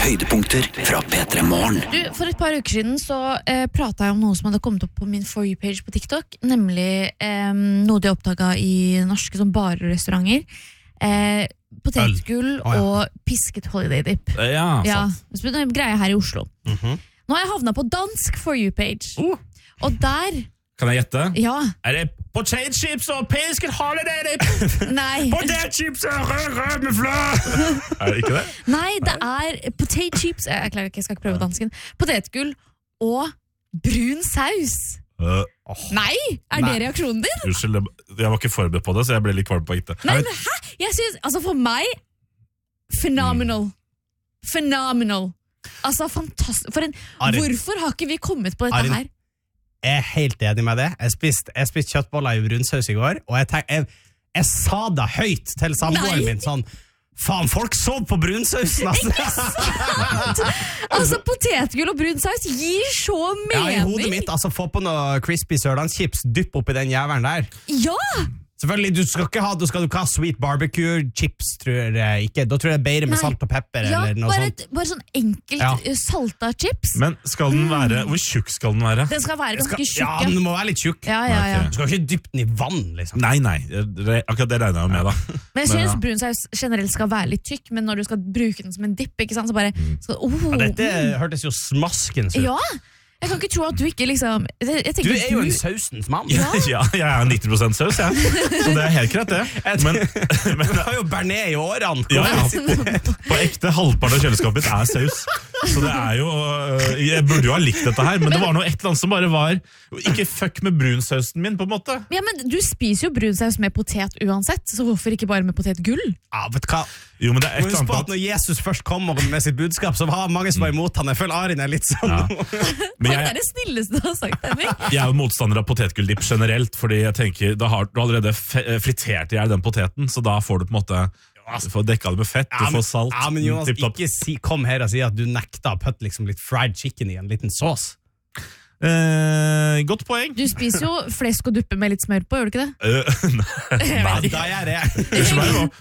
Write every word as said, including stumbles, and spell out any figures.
høydepunkter fra P tre Morgen. Du, for et par uker siden så eh, pratet jeg om noe som hadde kommet opp på min For You-page på TikTok, nemlig eh, noe de oppdaget i norske som barrestauranter. Eh, potetgull oh, ja. og pisket holiday dip. Ja, Ja, sant. det er en greie her i Oslo. Mhm. Nå har jeg havnet på dansk For You-page. Oh. Og der, Kan jeg gjette? ja, Er det potetchips og pisket holiday dip? nei, Potetchips og rød rød med flø! Er det ikke det? nei, det er potato chips, jeg klarer ikke, jeg skal ikke prøve dansken, potetgull og brun saus. Uh, Nei, er Nei. det reaksjonen din? Unnskyld, jeg var ikke forberedt på det, så jeg ble litt kvalm på å gjette. Nei, men hæ? Jeg synes, altså for meg, phenomenal. Phenomenal. Altså, fantastisk. For en, Arjen. hvorfor har ikke vi kommet på dette Arjen. her? Jeg er helt enig med det. Jeg spiste, jeg spiste kjøttboller i brunsaus i går, og jeg, tenk, jeg, jeg sa det høyt til samboeren Nei. min sånn, faen, folk sov på brunsausen, altså. Altså, potetgull og brun saus gir så Ja, mening. i hodet mitt, altså få på noe crispy sørlandschips, dypp oppi den jævelen der. Ja! Selvfølgelig, du skal ikke ha, du skal ikke ha sweet barbecue chips, tror jeg ikke. Da tror jeg det er bedre med Nei. salt og pepper, Ja, eller noe bare, sånt. et, bare sånn enkelt Ja. eh, salta chips. Men skal den være, hvor tjukk skal den være? Den skal være Skal, ganske ja, tjukk. den må være litt tjukk. Ja, ja, ja. Ok. Du skal ikke dyppe den i vann, liksom. Nei, nei, det- akkurat det regner jeg med da. Men jeg Men synes ja. brun saus generelt skal være litt tykk, men når du skal bruke den som en dipp, ikke sant, så bare skal, oh, Ja, dette hørtes jo smaskens ut. Ja, jeg kan ikke tro at du ikke liksom jeg, jeg Du tenker, er jo en sausens mann. Ja, jeg er nitti prosent saus, jeg. Så det er helt greit det. Men, men Du har jo bearnés i årene. ja, ja, på ekte halvparten av kjøleskapet mitt er saus. Så det er jo, øh, jeg burde jo ha likt dette her, men det var noe et eller annet som bare var, ikke fuck med brunsausen min på en måte. Ja, men du spiser jo brun saus med potet uansett, så hvorfor ikke bare med potetgull? Ja, vet du hva? Jo, men det er et Husk eller på at annet når Jesus først kom med sitt budskap, så var mange som var imot han. Jeg føler Arin er litt sånn. Ja. Men Det er jeg, det snilleste du har sagt, Henrik. jeg er jo motstander av potetgulldipp generelt, fordi jeg tenker, da har du allerede fe- fritert i hjel den poteten, så da får du på en måte, du får dekka det med fett, du Ja, men, får salt. ja, men Jonas, tipp topp. ikke si, kom her og si at du nekta å putte liksom litt fried chicken i en liten sås. Eh, godt poeng. Du spiser jo flesk og duppe med litt smør på, gjør du ikke det? Eh, nei. Ja, da gjør jeg. Unnskyld meg,